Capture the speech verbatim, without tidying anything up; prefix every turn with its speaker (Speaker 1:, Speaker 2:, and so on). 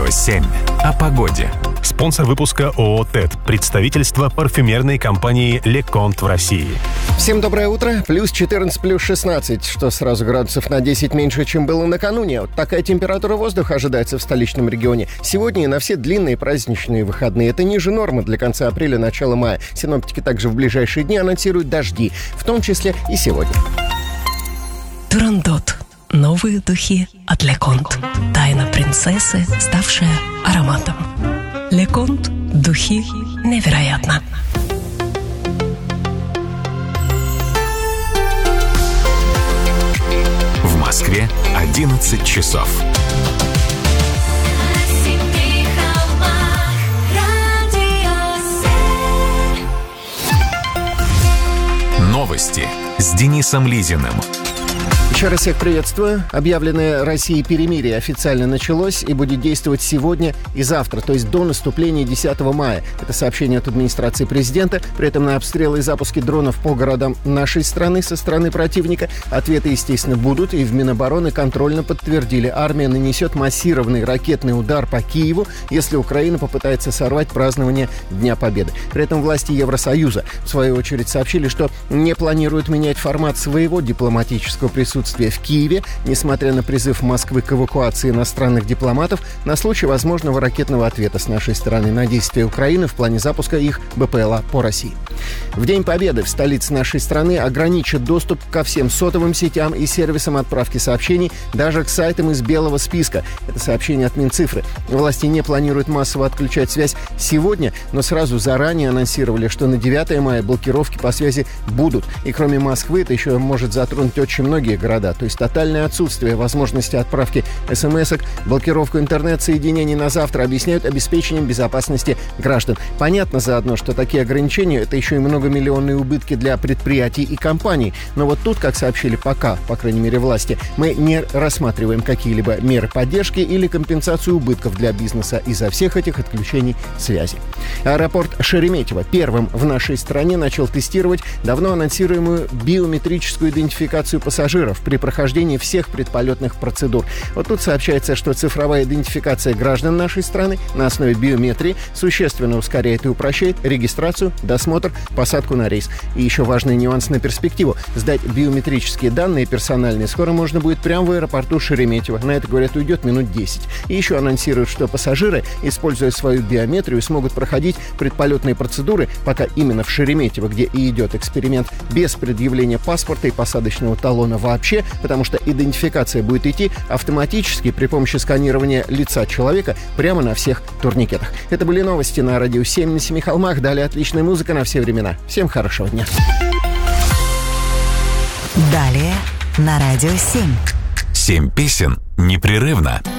Speaker 1: Радио семь. О погоде. Спонсор выпуска ООО «ТЭД». Представительство парфюмерной компании «Леконт» в России.
Speaker 2: Всем доброе утро. Плюс четырнадцать, плюс шестнадцать, что сразу градусов на десять меньше, чем было накануне. Вот такая температура воздуха ожидается в столичном регионе. Сегодня и на все длинные праздничные выходные. Это ниже нормы для конца апреля, начала мая. Синоптики также в ближайшие дни анонсируют дожди, в том числе и сегодня.
Speaker 3: Турандот. Новые духи от Леконт. Тайна принцессы, ставшая ароматом. Леконт. Духи невероятно.
Speaker 1: В Москве одиннадцать часов. Новости с Денисом Лизиным.
Speaker 2: Еще раз всех приветствую. Объявленное Россией перемирие официально началось и будет действовать сегодня и завтра, то есть до наступления десятого мая. Это сообщение от администрации президента. При этом на обстрелы и запуски дронов по городам нашей страны со стороны противника ответы, естественно, будут. И в Минобороны контрольно подтвердили, армия нанесет массированный ракетный удар по Киеву, если Украина попытается сорвать празднование Дня Победы. При этом власти Евросоюза, в свою очередь, сообщили, что не планируют менять формат своего дипломатического присутствия в Киеве, несмотря на призыв Москвы к эвакуации иностранных дипломатов на случай возможного ракетного ответа с нашей стороны на действия Украины в плане запуска их БПЛА по России. В День Победы в столице нашей страны ограничат доступ ко всем сотовым сетям и сервисам отправки сообщений, даже к сайтам из белого списка. Это сообщение от Минцифры. Власти не планируют массово отключать связь сегодня, но сразу заранее анонсировали, что на девятое мая блокировки по связи будут. И кроме Москвы, это еще может затронуть очень многие города. То есть тотальное отсутствие возможности отправки смс-ок, блокировку интернет-соединений на завтра объясняют обеспечением безопасности граждан. Понятно заодно, что такие ограничения – это еще и многомиллионные убытки для предприятий и компаний. Но вот тут, как сообщили пока, по крайней мере, власти, мы не рассматриваем какие-либо меры поддержки или компенсацию убытков для бизнеса из-за всех этих отключений связи. Аэропорт Шереметьево первым в нашей стране начал тестировать давно анонсируемую биометрическую идентификацию пассажиров при прохождении всех предполетных процедур. Вот тут сообщается, что цифровая идентификация граждан нашей страны на основе биометрии существенно ускоряет и упрощает регистрацию, досмотр, посадку на рейс. И еще важный нюанс на перспективу. Сдать биометрические данные персональные скоро можно будет прямо в аэропорту Шереметьево. На это, говорят, уйдет минут десять. И еще анонсируют, что пассажиры, используя свою биометрию, смогут проходить предполетные процедуры, пока именно в Шереметьево, где и идет эксперимент, без предъявления паспорта и посадочного талона вообще, потому что идентификация будет идти автоматически при помощи сканирования лица человека прямо на всех турникетах. Это были новости на Радио семь на Семи холмах. Далее отличная музыка на все времена. Всем хорошего дня.
Speaker 4: Далее на Радио семь.
Speaker 1: Семь песен непрерывно.